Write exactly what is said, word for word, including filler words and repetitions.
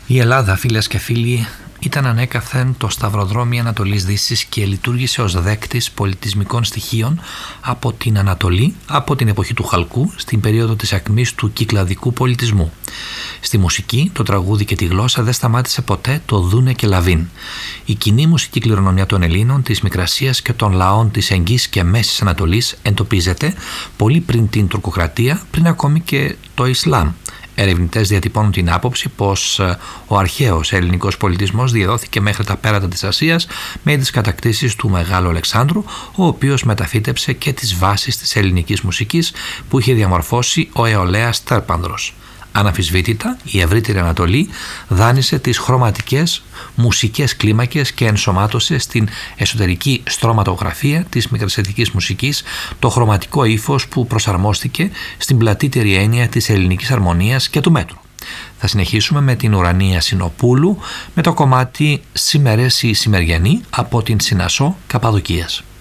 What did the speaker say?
Η Ελλάδα, φίλες και φίλοι, ήταν ανέκαθεν το σταυροδρόμι Ανατολής Δύσης και λειτουργήσε ως δέκτης πολιτισμικών στοιχείων από την Ανατολή, από την εποχή του Χαλκού, στην περίοδο της ακμής του κυκλαδικού πολιτισμού. Στη μουσική, το τραγούδι και τη γλώσσα δεν σταμάτησε ποτέ το δούνε και λαβίν. Η κοινή μουσική κληρονομιά των Ελλήνων, της Μικρασίας και των λαών της Εγγύης και Μέσης Ανατολής εντοπίζεται πολύ πριν την τουρκοκρατία, πριν ακόμη και το Ισλάμ. Ερευνητές διατυπώνουν την άποψη πως ο αρχαίος ελληνικός πολιτισμός διαδόθηκε μέχρι τα πέρατα της Ασίας με τις κατακτήσεις του Μεγάλου Αλεξάνδρου, ο οποίος μεταφύτεψε και τις βάσεις της ελληνικής μουσικής που είχε διαμορφώσει ο Αιωλέας Τέρπανδρος. Αναμφισβήτητα, η ευρύτερη Ανατολή δάνεισε τις χρωματικές μουσικές κλίμακες και ενσωμάτωσε στην εσωτερική στρωματογραφία της μικρασιατικής μουσικής το χρωματικό ύφος που προσαρμόστηκε στην πλατύτερη έννοια της ελληνικής αρμονίας και του μέτρου. Θα συνεχίσουμε με την Ουρανία Συνοπούλου με το κομμάτι «Σήμερες η Σημεριανή» από την Συνασσό Καπαδοκίας.